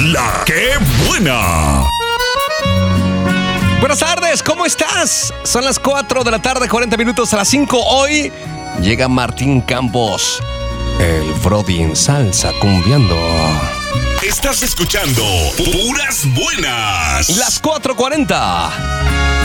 La que buena. Buenas tardes, ¿cómo estás? Son las 4 de la tarde, 40 minutos a las 5. Hoy llega Martín Campos, el Brody en salsa cumbiando. Estás escuchando Puras Buenas. Las 4:40.